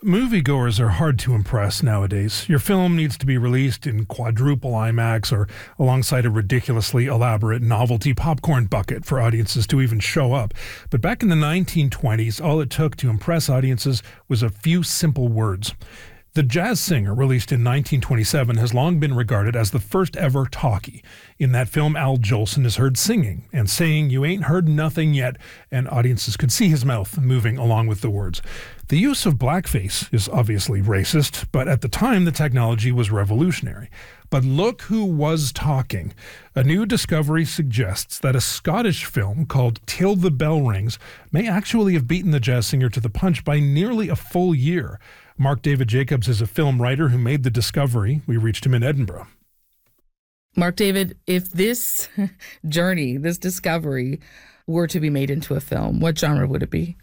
Moviegoers are hard to impress nowadays. Your film needs to be released in quadruple IMAX or alongside a ridiculously elaborate novelty popcorn bucket for audiences to even show up. But back in the 1920s, all it took to impress audiences was a few simple words. The Jazz Singer, released in 1927, has long been regarded as the first ever talkie. In that film, Al Jolson is heard singing and saying, "You ain't heard nothing yet," and audiences could see his mouth moving along with the words. The use of blackface is obviously racist, but at the time the technology was revolutionary. But look who was talking. A new discovery suggests that a Scottish film called Till the Bell Rings may actually have beaten The Jazz Singer to the punch by nearly a full year. Mark David Jacobs is a film writer who made the discovery. We reached him in Edinburgh. Mark David, if this journey, this discovery were to be made into a film, what genre would it be?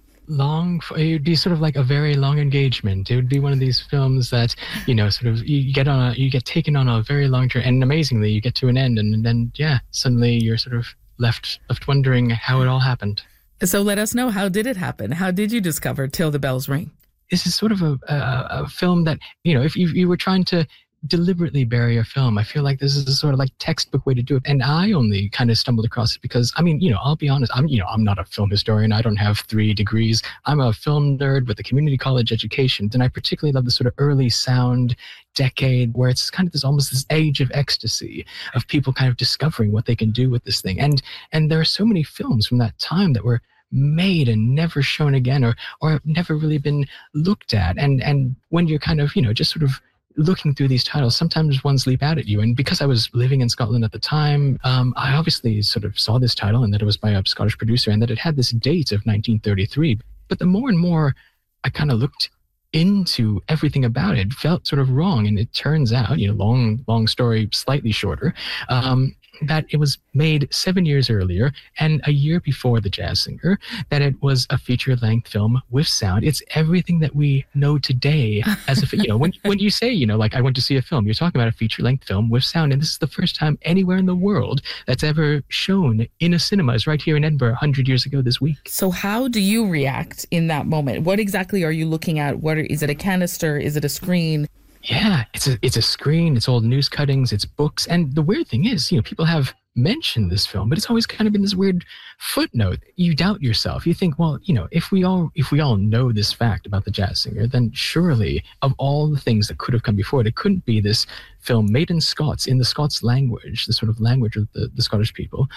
It would be sort of like a very long engagement. It would be one of these films that, sort of you get taken on a very long journey, and amazingly you get to an end, and then suddenly you're sort of left wondering how it all happened. So let us know, how did it happen? How did you discover Till the Bells Ring? This is sort of a film that, if you were trying to deliberately bury a film, I feel like this is a sort of like textbook way to do it. And I only kind of stumbled across it because, I'll be honest, I'm not a film historian. I don't have 3 degrees. I'm a film nerd with a community college education. And I particularly love the sort of early sound decade where it's kind of almost this age of ecstasy of people kind of discovering what they can do with this thing. And there are so many films from that time that were made and never shown again or have never really been looked at. And when you're kind of, just sort of looking through these titles, sometimes ones leap out at you. And because I was living in Scotland at the time, I obviously sort of saw this title and that it was by a Scottish producer and that it had this date of 1933. But the more and more I kind of looked into everything about it, felt sort of wrong. And it turns out, long story, slightly shorter, that it was made 7 years earlier and a year before The Jazz Singer, that it was a feature-length film with sound. It's everything that we know today as a, when you say, like I went to see a film, you're talking about a feature-length film with sound. And this is the first time anywhere in the world that's ever shown in a cinema. Is right here in Edinburgh 100 years ago this week. So how do you react in that moment? What exactly are you looking at? Is it a canister? Is it a screen? Yeah, it's a screen, it's old news cuttings, it's books. And the weird thing is, people have mentioned this film, but it's always kind of been this weird footnote. You doubt yourself. You think, well, if we all know this fact about The Jazz Singer, then surely of all the things that could have come before it couldn't be this film made in Scots, in the Scots language, the sort of language of the Scottish people,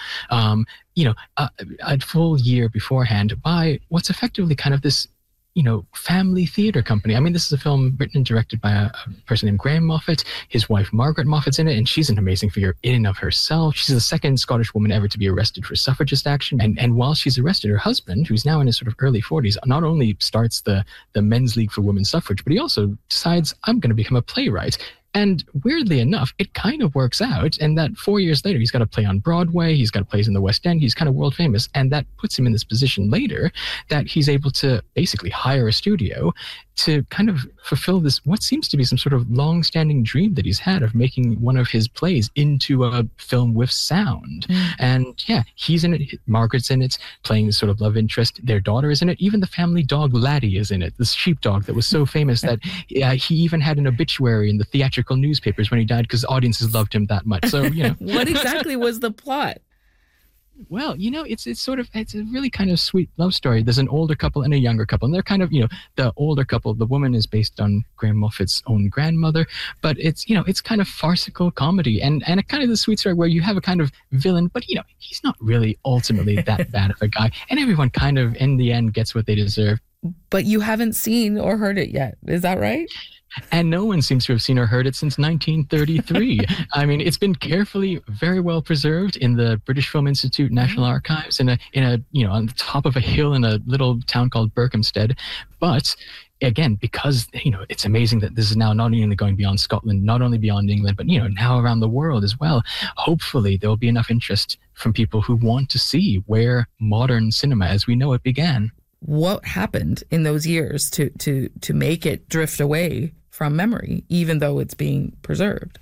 a full year beforehand by what's effectively kind of this family theater company. I mean, this is a film written and directed by a person named Graham Moffat. His wife, Margaret Moffat's in it, and she's an amazing figure in and of herself. She's the second Scottish woman ever to be arrested for suffragist action. And while she's arrested, her husband, who's now in his sort of early 40s, not only starts the Men's League for Women's Suffrage, but he also decides, I'm going to become a playwright. And weirdly enough, it kind of works out. And that 4 years later, he's got to play on Broadway. He's got to play in the West End. He's kind of world famous. And that puts him in this position later that he's able to basically hire a studio to kind of fulfill this, what seems to be some sort of long-standing dream that he's had of making one of his plays into a film with sound. And he's in it. Margaret's in it, playing this sort of love interest. Their daughter is in it. Even the family dog Laddie is in it, this sheepdog that was so famous that he even had an obituary in the theatrical newspapers when he died because audiences loved him that much. So, What exactly was the plot? Well, it's a really kind of sweet love story. There's an older couple and a younger couple, and they're kind of, the older couple, the woman is based on Graham Moffat's own grandmother, but it's kind of farcical comedy and a kind of the sweet story where you have a kind of villain, but he's not really ultimately that bad of a guy, and everyone kind of in the end gets what they deserve. But you haven't seen or heard it yet, is that right? And no one seems to have seen or heard it since 1933. I mean, it's been carefully, very well preserved in the British Film Institute National Archives in a on the top of a hill in a little town called Berkhamsted. But again, because, it's amazing that this is now not only going beyond Scotland, not only beyond England, but, now around the world as well. Hopefully there will be enough interest from people who want to see where modern cinema as we know it began. What happened in those years to make it drift away from memory, even though it's being preserved?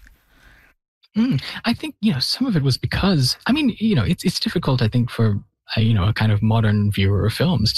I think, some of it was because, it's difficult, I think, for, a kind of modern viewer of films